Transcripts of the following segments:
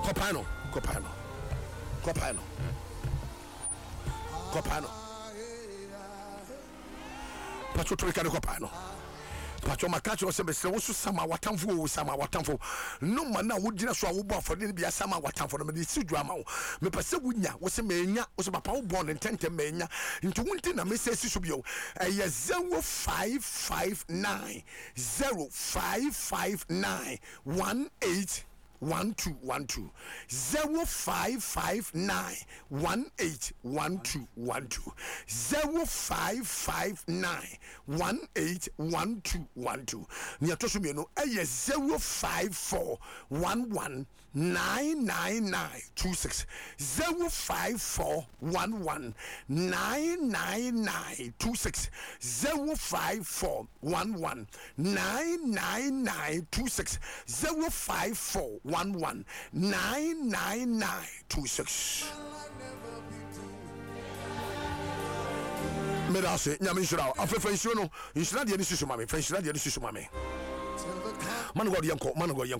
Copano. Pacho to Ricardo Copano. Pacho Makacho se also sama watamfo no man na wodina so awo for the bia sama watamfo no me si dwama wo me pese wunya wo se menya wo se papa wo born ntente menya nti wunti na me se si so bio 0559 0559 1812 0559 1812 0559 1812 ni atoso me no 054 11 99926 054 11 99926 054 11 99926 054 11 99926. Medase nyame nshira afefa nshiro no nshira de ni susu mame fa nshira de ni susu mame man God yanko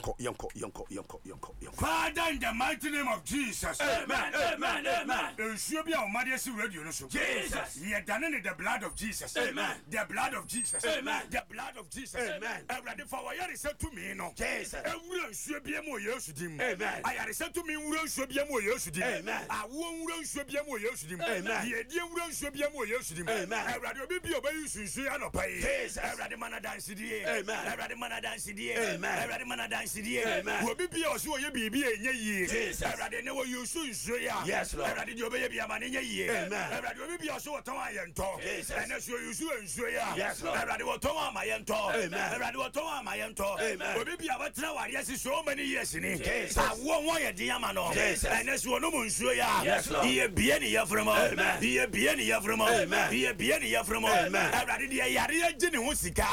Father, in the mighty name of Jesus. Amen. It should be our mother's radio. Jesus. We are done in the blood of Jesus. Amen. The blood of Jesus. Amen. The blood of Jesus. Amen. Everybody for what you said to me, no. Jesus. Everyone should be more used to him. Amen. I said to me, we should be more used to him. Amen. I won't should be more used to him. Amen. The idea should be more used to him. Amen. Everybody be obey you should not pay. Jesus. Everybody man dance the Amen. Everybody man dance the Amen. Everybody man dance the Amen. Will be also you be ye. Jesus. Everybody know you soon ya. Yes, Lord. Everybody you be a man in ye. Amen. Everybody will be also a toy and talk. Jesus. And that's where you soon ya. Yes, Lord. Everybody will talk my and talk. Amen. Everybody will talk my and talk. Amen. Will be about now. Yes, so many years in it. Jesus. I won't want a diamond. Jesus. And that's what no one show ya. Yes, Lord. He be any from Amen. He be any from Amen. He be any from Amen. Everybody, the Yari Jenny Husika.